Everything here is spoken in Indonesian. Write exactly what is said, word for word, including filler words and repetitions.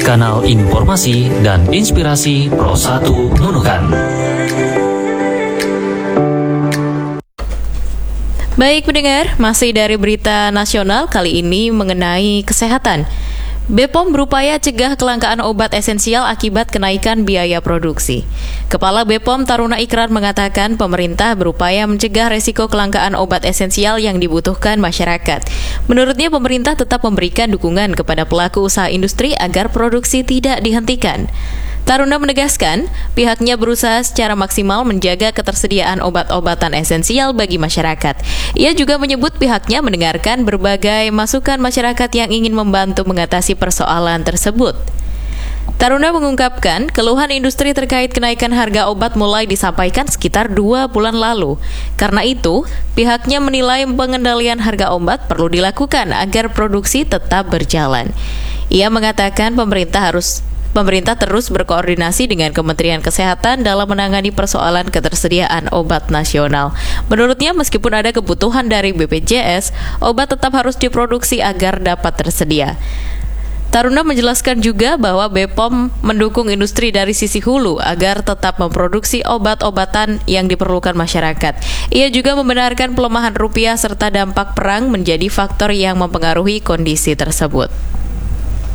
kanal informasi dan inspirasi Pro satu Nunukan. Baik pendengar, masih dari berita nasional kali ini mengenai kesehatan. B P O M berupaya cegah kelangkaan obat esensial akibat kenaikan biaya produksi. Kepala B P O M Taruna Ikrar mengatakan pemerintah berupaya mencegah resiko kelangkaan obat esensial yang dibutuhkan masyarakat. Menurutnya pemerintah tetap memberikan dukungan kepada pelaku usaha industri agar produksi tidak dihentikan. Taruna menegaskan, pihaknya berusaha secara maksimal menjaga ketersediaan obat-obatan esensial bagi masyarakat. Ia juga menyebut pihaknya mendengarkan berbagai masukan masyarakat yang ingin membantu mengatasi persoalan tersebut. Taruna mengungkapkan, keluhan industri terkait kenaikan harga obat mulai disampaikan sekitar dua bulan lalu. Karena itu, pihaknya menilai pengendalian harga obat perlu dilakukan agar produksi tetap berjalan. Ia mengatakan pemerintah harus Pemerintah terus berkoordinasi dengan Kementerian Kesehatan dalam menangani persoalan ketersediaan obat nasional. Menurutnya, meskipun ada kebutuhan dari B P J S, obat tetap harus diproduksi agar dapat tersedia. Taruna menjelaskan juga bahwa B P O M mendukung industri dari sisi hulu agar tetap memproduksi obat-obatan yang diperlukan masyarakat. Ia juga membenarkan pelemahan rupiah serta dampak perang menjadi faktor yang mempengaruhi kondisi tersebut.